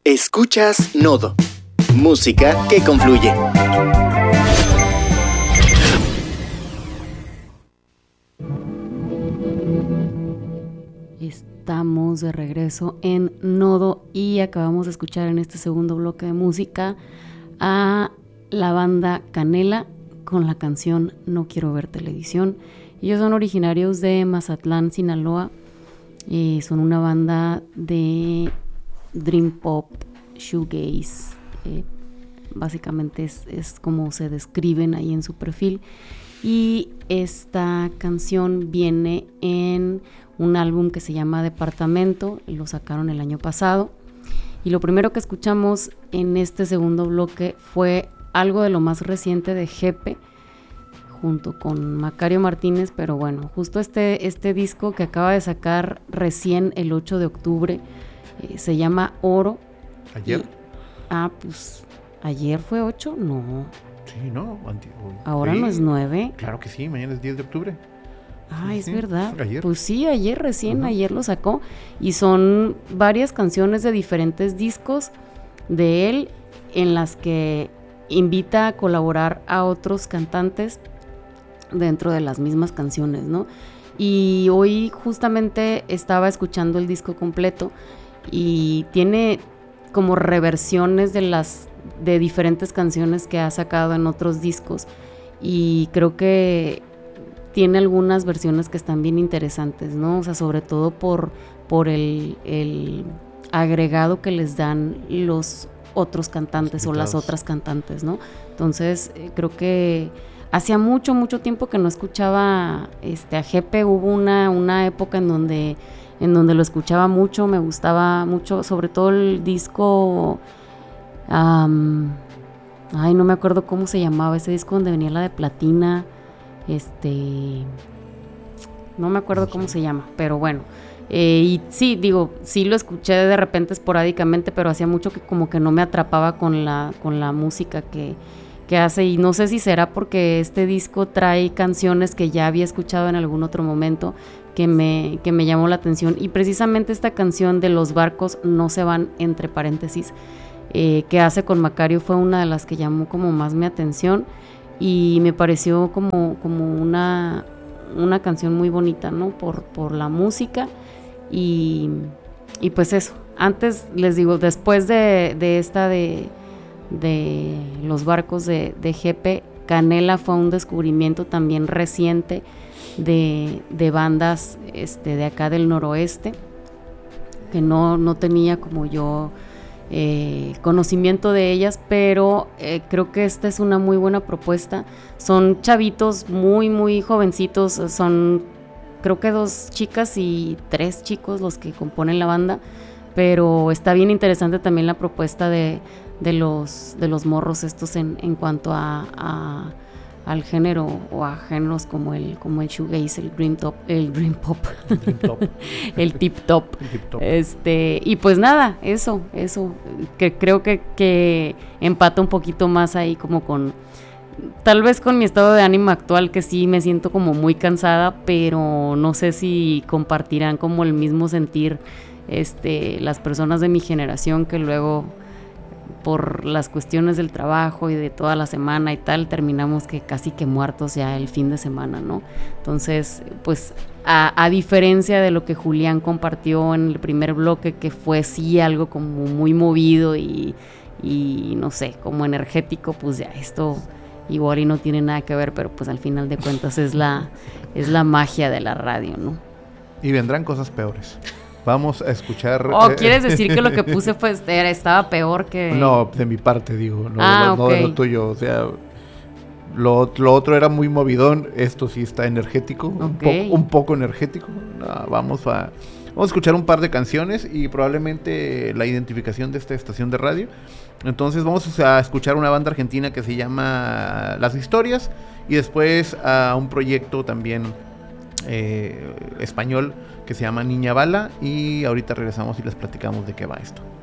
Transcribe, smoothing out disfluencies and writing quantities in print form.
Escuchas Nodo, música que confluye. Estamos de regreso en Nodo y acabamos de escuchar en este segundo bloque de música a la banda Canela con la canción No Quiero Ver Televisión. Ellos son originarios de Mazatlán, Sinaloa. Son una banda de Dream Pop, Shoegaze. Básicamente es como se describen ahí en su perfil. Y esta canción viene en un álbum que se llama Departamento, lo sacaron el año pasado. Y lo primero que escuchamos en este segundo bloque fue algo de lo más reciente de Jepe, junto con Macario Martínez, pero bueno, justo este disco que acaba de sacar recién el 8 de octubre, se llama Oro. ¿Ayer? Pues, ¿ayer fue 8? No. Sí, no. Ahora sí. No es 9. Claro que sí, mañana es 10 de octubre. Sí, es verdad. Ayer. Pues sí, ayer recién, ayer lo sacó. Y son varias canciones de diferentes discos de él en las que invita a colaborar a otros cantantes dentro de las mismas canciones, ¿no? Y hoy justamente estaba escuchando el disco completo y tiene como reversiones de diferentes canciones que ha sacado en otros discos, y creo que tiene algunas versiones que están bien interesantes, ¿no? O sea, sobre todo por el agregado que les dan los otros cantantes o las otras cantantes, ¿no? Entonces, creo que hacía mucho tiempo que no escuchaba a Jepe. Hubo una época en donde lo escuchaba mucho, me gustaba mucho, sobre todo el disco, no me acuerdo cómo se llamaba, ese disco donde venía la de Platina, no me acuerdo cómo se llama, pero bueno, y sí, sí lo escuché de repente esporádicamente, pero hacía mucho que como que no me atrapaba con la música que hace, y no sé si será porque este disco trae canciones que ya había escuchado en algún otro momento que me llamó la atención, y precisamente esta canción de Los Barcos No Se Van, entre paréntesis, que hace con Macario, fue una de las que llamó como más mi atención, y me pareció como una canción muy bonita, ¿no? Por la música, y pues eso. Antes, les digo, después de esta de Los Barcos de Jepe, Canela fue un descubrimiento también reciente de bandas de acá del noroeste, que no tenía como yo conocimiento de ellas, pero creo que esta es una muy buena propuesta. Son chavitos muy jovencitos, son creo que 2 chicas y 3 chicos los que componen la banda, pero está bien interesante también la propuesta de los morros estos en cuanto al género, o a géneros como el shoegaze, el dream pop, el tip top. Y pues nada, eso que creo que empata un poquito más ahí como tal vez con mi estado de ánimo actual, que sí me siento como muy cansada, pero no sé si compartirán como el mismo sentir las personas de mi generación, que luego por las cuestiones del trabajo y de toda la semana y tal, terminamos que casi que muertos ya el fin de semana, ¿no? Entonces, pues a diferencia de lo que Julián compartió en el primer bloque, que fue sí algo como muy movido y no sé, como energético, pues ya esto igual y no tiene nada que ver, pero pues al final de cuentas es la magia de la radio, ¿no? Y vendrán cosas peores. Vamos a escuchar... ¿Quieres decir que lo que puse estaba peor que...? No, de mi parte, digo, no de lo tuyo. O sea, lo otro era muy movidón, esto sí está energético, un poco energético. No, vamos a escuchar un par de canciones y probablemente la identificación de esta estación de radio. Entonces vamos a escuchar una banda argentina que se llama Las Historias, y después a un proyecto también español que se llama Niña Bala, y ahorita regresamos y les platicamos de qué va esto.